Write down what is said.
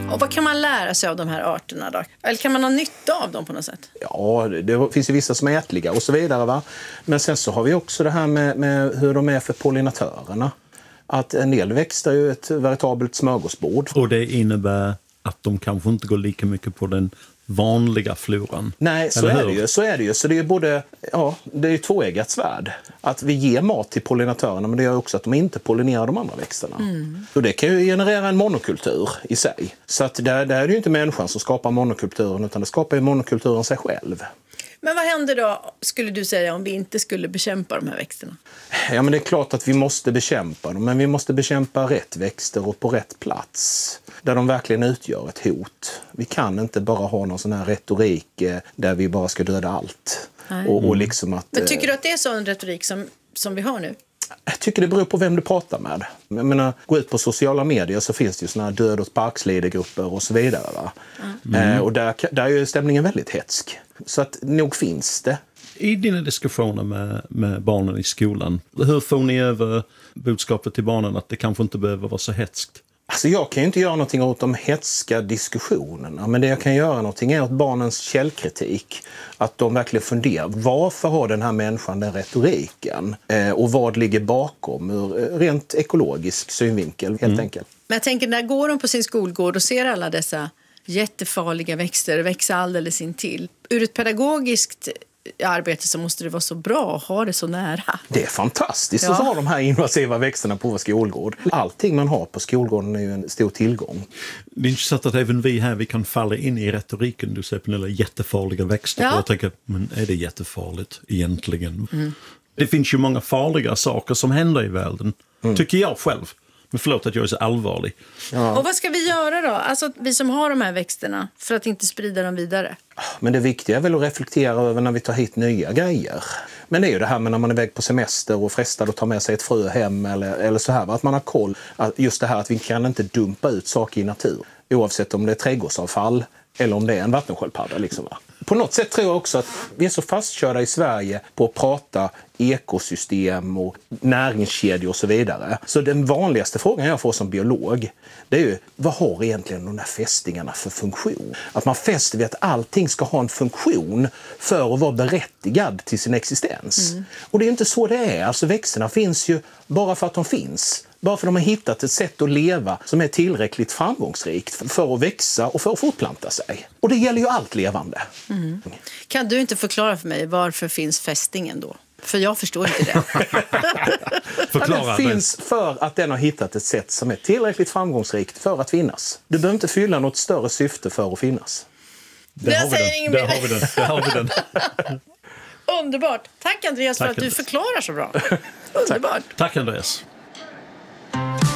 Och vad kan man lära sig av de här arterna då? Eller kan man ha nytta av dem på något sätt? Ja, det finns ju vissa som är ätliga och så vidare. Va? Men sen så har vi också det här med hur de är för pollinatörerna. Att en del växter är ju ett veritabelt smörgåsbord. Och det innebär att de kanske inte går lika mycket på den vanliga floran. Nej, så är det ju. Så det är både, det är ju tvåeggat svärd. Att vi ger mat till pollinatörerna, men det gör också att de inte pollinerar de andra växterna. Och det kan ju generera en monokultur i sig. Så att där är det ju inte människan som skapar monokulturen, utan det skapar ju monokulturen sig själv. Men vad händer då, skulle du säga, om vi inte skulle bekämpa de här växterna? Ja, men det är klart att vi måste bekämpa dem, men vi måste bekämpa rätt växter och på rätt plats. Där de verkligen utgör ett hot. Vi kan inte bara ha någon sån här retorik där vi bara ska döda allt. Och liksom att, men tycker du att det är sån retorik som vi har nu? Jag tycker det beror på vem du pratar med. Jag menar, gå ut på sociala medier så finns det ju såna här död- och parkslidegrupper och så vidare. Va? Och där är ju stämningen väldigt hetsk. Så att nog finns det. I dina diskussioner med barnen i skolan, hur får ni över budskapet till barnen att det kanske inte behöver vara så hetskt? Alltså jag kan ju inte göra någonting åt de hetska diskussionerna, men det jag kan göra någonting är åt barnens källkritik. Att de verkligen funderar, varför har den här människan den retoriken? Och vad ligger bakom ur rent ekologisk synvinkel helt enkelt. Men jag tänker, när går de på sin skolgård och ser alla dessa jättefarliga växter växa alldeles intill? Ur ett pedagogiskt arbete så måste det vara så bra att ha det så nära. Det är fantastiskt att ha de här invasiva växterna på vår skolgård. Allting man har på skolgården är ju en stor tillgång. Det är intressant att även vi kan falla in i retoriken. Du säger Pernilla, jättefarliga växter. Ja. Jag tänker, men är det jättefarligt egentligen? Det finns ju många farliga saker som händer i världen. Tycker jag själv. Men förlåt att jag är så allvarlig. Ja. Och vad ska vi göra då? Alltså vi som har de här växterna, för att inte sprida dem vidare. Men det viktiga är väl att reflektera över när vi tar hit nya grejer. Men det är ju det här med när man är iväg på semester och frestad att ta med sig ett frö hem eller så här. Att man har koll. Just det här att vi kan inte dumpa ut saker i natur. Oavsett om det är trädgårdsavfall eller om det är en vattensköldpadda. Liksom, va? På något sätt tror jag också att vi är så fastkörda i Sverige på att prata ekosystem och näringskedjor och så vidare. Så den vanligaste frågan jag får som biolog, det är ju, vad har egentligen de här fästingarna för funktion? Att man fäster vid att allting ska ha en funktion för att vara berättigad till sin existens. Och det är ju inte så det är. Alltså växterna finns ju bara för att de finns. Bara för att de har hittat ett sätt att leva som är tillräckligt framgångsrikt för att växa och för att fortplanta sig. Och det gäller ju allt levande. Kan du inte förklara för mig varför finns fästingen då? För jag förstår inte det. Förklara. Den finns för att den har hittat ett sätt som är tillräckligt framgångsrikt för att finnas. Du behöver inte fylla något större syfte för att finnas. Där har vi den. Underbart. Tack Andreas för att du förklarar så bra. Underbart. Tack Andreas.